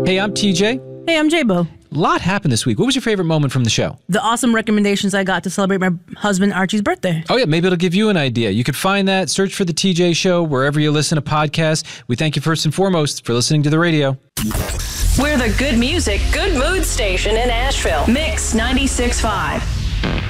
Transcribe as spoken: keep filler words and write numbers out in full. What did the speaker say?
Hey, I'm T J. Hey, I'm J-Bo. A lot happened this week. What was your favorite moment from the show? The awesome recommendations I got to celebrate my husband Archie's birthday. Oh, yeah, maybe it'll give you an idea. You could find that. Search for The T J Show wherever you listen to podcasts. We thank you first and foremost for listening to the radio. We're the good music, good mood station in Asheville. Mix ninety-six point five.